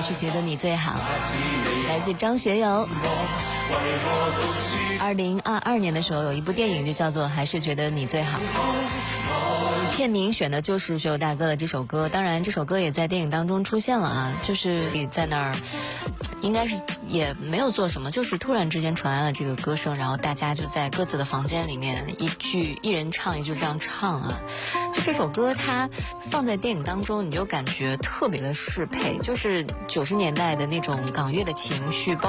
还是觉得你最好，来自张学友。2022年的时候有一部电影就叫做还是觉得你最好，片名选的就是学友大哥的这首歌，当然这首歌也在电影当中出现了啊，就是在那儿应该是也没有做什么，就是突然之间传来了这个歌声，然后大家就在各自的房间里面一人唱一句这样唱啊。就这首歌它放在电影当中，你就感觉特别的适配，就是90年代的那种港乐的情绪，